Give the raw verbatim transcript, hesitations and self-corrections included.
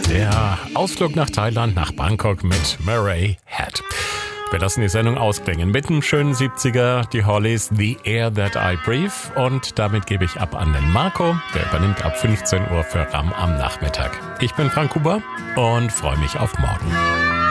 Der Ausflug nach Thailand, nach Bangkok mit Murray Head. Wir lassen die Sendung ausklingen mit dem schönen siebziger, die Hollies, The Air That I Breathe. Und damit gebe ich ab an den Marco, der übernimmt ab fünfzehn Uhr für RAM am Nachmittag. Ich bin Frank Huber und freue mich auf morgen.